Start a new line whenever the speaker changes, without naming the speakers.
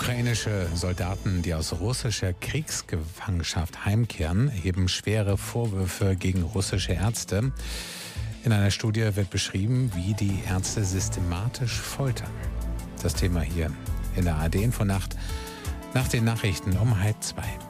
Ukrainische Soldaten, die aus russischer Kriegsgefangenschaft heimkehren, erheben schwere Vorwürfe gegen russische Ärzte. In einer Studie wird beschrieben, wie die Ärzte systematisch foltern. Das Thema hier in der ARD Infonacht nach den Nachrichten um 1:30.